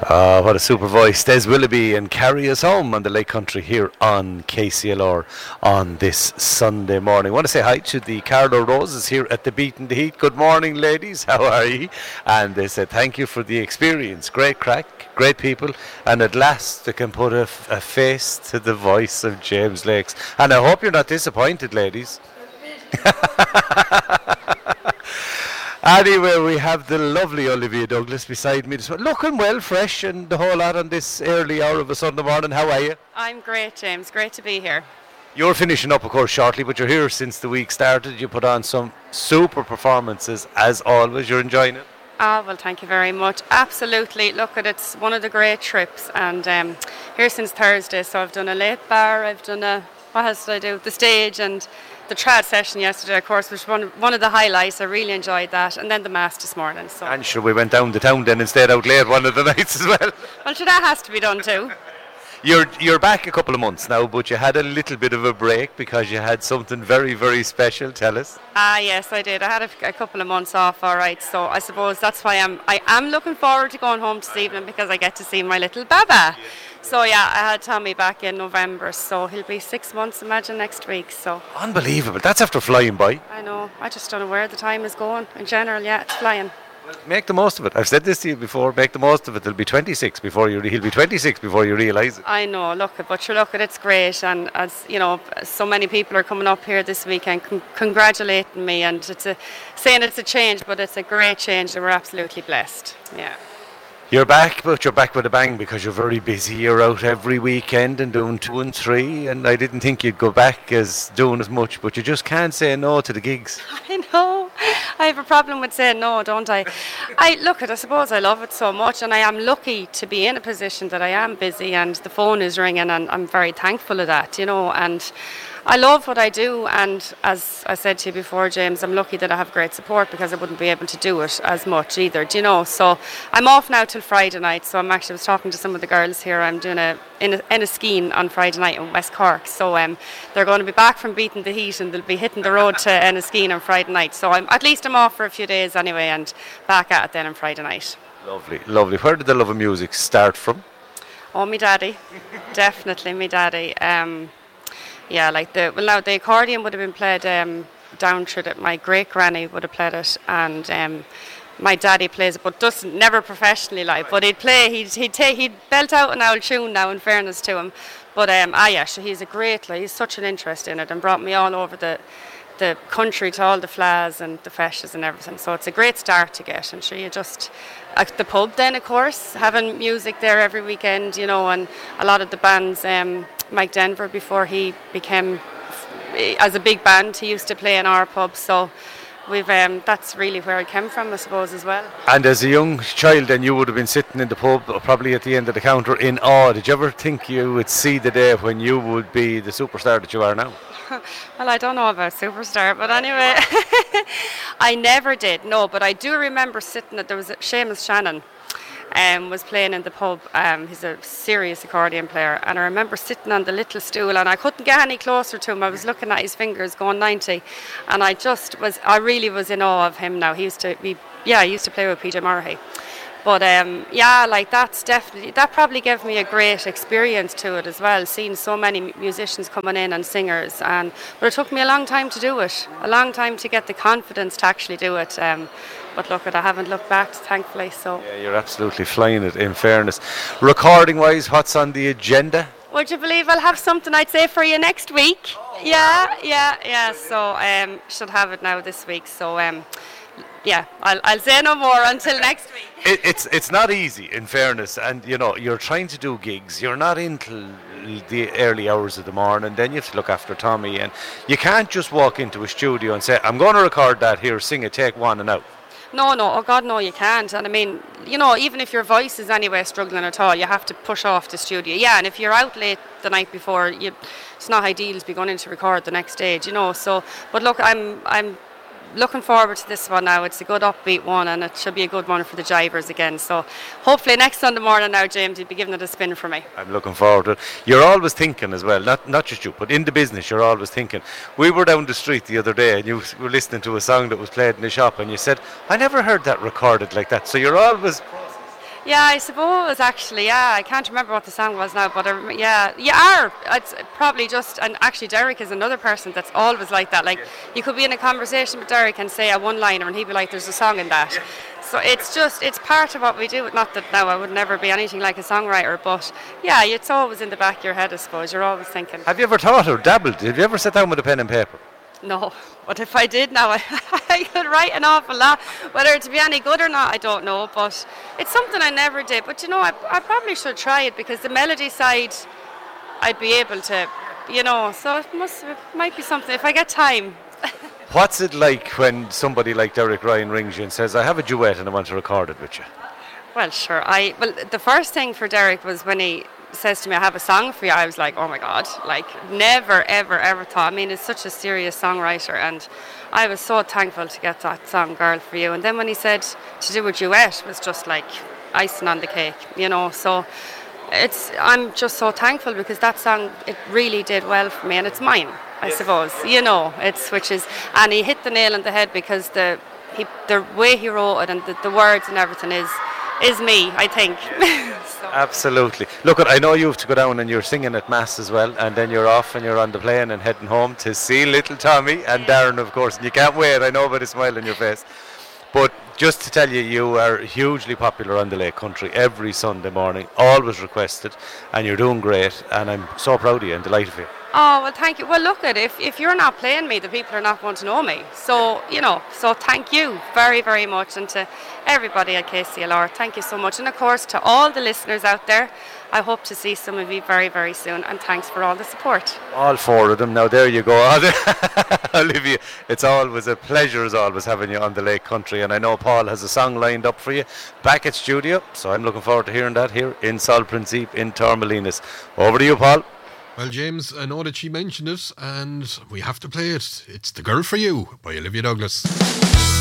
What a super voice. Des Willoughby and Carry Us Home on the Lake Country here on KCLR on this Sunday morning. I want to say hi to the Carlo Roses here at the Beaten the Heat. Good morning, ladies. How are you? And they said thank you for the experience. Great crack, great people. And at last they can put a face to the voice of James Lakes. And I hope you're not disappointed, ladies. Anyway, we have the lovely Olivia Douglas beside me this morning, looking well, fresh and the whole lot on this early hour of a Sunday morning. How are you? I'm great, James. Great to be here. You're finishing up, of course, shortly, but you're here since the week started. You put on some super performances, as always. You're enjoying it? Well, thank you very much. Absolutely. Look, it's one of the great trips, and here since Thursday. So I've done a late bar, I've done what else did I do? The stage and the trad session yesterday, of course, was one of the highlights. I really enjoyed that. And then the mass this morning. So. And sure, we went down the town then and stayed out late one of the nights as well. Well, sure, that has to be done too. You're back a couple of months now, but you had a little bit of a break because you had something very, very special. Tell us. Yes, I did. I had a couple of months off, all right. So I suppose that's why I am looking forward to going home this evening, because I get to see my little Baba. So yeah, I had Tommy back in November, so he'll be 6 months, imagine, next week. So unbelievable. That's after flying by. I know. I just don't know where the time is going. In general, yeah, it's flying. Well, make the most of it. I've said this to you before. Make the most of it. He'll be 26 before you realise it. I know. Look, it's great, and as you know, so many people are coming up here this weekend congratulating me, and saying it's a change, but it's a great change, and we're absolutely blessed. Yeah. You're back, but you're back with a bang because you're very busy. You're out every weekend and doing 2 and 3, and I didn't think you'd go back as doing as much, but you just can't say no to the gigs. I know. I have a problem with saying no, don't I? I suppose I love it so much, and I am lucky to be in a position that I am busy and the phone is ringing, and I'm very thankful of that, you know, and I love what I do, and as I said to you before, James, I'm lucky that I have great support, because I wouldn't be able to do it as much either, do you know? So I'm off now till Friday night, so I was talking to some of the girls here. I'm doing Enniskeane on Friday night in West Cork, so they're going to be back from Beating the Heat, and they'll be hitting the road to Enniskeane on Friday night, so I'm off for a few days anyway, and back at it then on Friday night. Lovely, lovely. Where did the love of music start from? Oh, me daddy. Definitely me daddy. Yeah, the accordion would have been played down through it. My great granny would have played it, and my daddy plays it, but never professionally, but he'd belt out an old tune now, in fairness to him. But he's such an interest in it, and brought me all over the country to all the flas and the feshes and everything. So it's a great start to get, and sure, you just at the pub then, of course, having music there every weekend, you know, and a lot of the bands. Mike Denver, before he became as a big band, he used to play in our pub, so we've that's really where I came from, I suppose, as well. And as a young child then, you would have been sitting in the pub, probably at the end of the counter, in awe. Did you ever think you would see the day when you would be the superstar that you are now? Well, I don't know about superstar, but anyway, I never did, no, but I do remember there was Seamus Shannon was playing in the pub. He's a serious accordion player, and I remember sitting on the little stool, and I couldn't get any closer to him. I was looking at his fingers going 90, and I really was in awe of him now. He used to play with PJ Murray. But that probably gave me a great experience to it as well, seeing so many musicians coming in and singers. But it took me a long time to do it, a long time to get the confidence to actually do it. But look, I haven't looked back, thankfully. So yeah, you're absolutely flying it, in fairness. Recording-wise, what's on the agenda? Would you believe I'll have something, I'd say, for you next week? Oh, yeah. So should have it now this week. So I'll say no more until next week. It's not easy, in fairness, and you know, you're trying to do gigs. You're not into the early hours of the morning. Then you have to look after Tommy, and you can't just walk into a studio and say, "I'm going to record that here, sing it, take one, and out." No, oh God, no, you can't. And I mean, you know, even if your voice is anyway struggling at all, you have to push off the studio. Yeah, and if you're out late the night before, it's not ideal to be going in to record the next stage, you know. So, but look, I'm looking forward to this one now. It's a good upbeat one, and it should be a good one for the jivers again. So hopefully next Sunday morning now, James, you'll be giving it a spin for me. I'm looking forward to it. You're always thinking as well, not just you, but in the business you're always thinking. We were down the street the other day and you were listening to a song that was played in the shop and you said, I never heard that recorded like that. So you're always... Yeah, I suppose actually. Yeah, I can't remember what the song was now, but yeah, you are. It's probably just, and actually Derek is another person that's always like that. Like you could be in a conversation with Derek and say a one-liner, and he'd be like, "There's a song in that." So it's part of what we do. Not that now I would never be anything like a songwriter, but yeah, it's always in the back of your head. I suppose you're always thinking. Have you ever thought or dabbled? Have you ever sat down with a pen and paper? No, but if I did now, I could write an awful lot. Whether to be any good or not, I don't know. But it's something I never did. But I probably should try it because the melody side, I'd be able to, So it might be something if I get time. What's it like when somebody like Derek Ryan rings you and says, "I have a duet and I want to record it with you"? Well, sure. The first thing for Derek was when he says to me, "I have a song for you." I was like, "Oh my God!" Like never, ever, ever thought. I mean, he's such a serious songwriter, and I was so thankful to get that song, "Girl for You." And then when he said to do a duet, it was just like icing on the cake, So I'm just so thankful because that song, it really did well for me, and it's mine, I suppose. And he hit the nail on the head because the way he wrote it and the words and everything is me, I think. So. Absolutely. Look, I know you have to go down and you're singing at Mass as well, and then you're off and you're on the plane and heading home to see little Tommy and Darren, of course, and you can't wait. I know by the smile on your face. But just to tell you, you are hugely popular on the Lake Country every Sunday morning, always requested, and you're doing great, and I'm so proud of you and delighted for you. Oh, well, thank you. Well, look, if you're not playing me, the people are not going to know me. So, so thank you very, very much. And to everybody at KCLR, thank you so much. And, of course, to all the listeners out there, I hope to see some of you very, very soon. And thanks for all the support. All four of them. Now, there you go. Olivia, it's always a pleasure, as always, having you on the Lake Country. And I know Paul has a song lined up for you back at studio. So I'm looking forward to hearing that here in Sol Principe in Torremolinos. Over to you, Paul. Well, James, I know that she mentioned it, and we have to play it. It's "The Girl for You" by Olivia Douglas.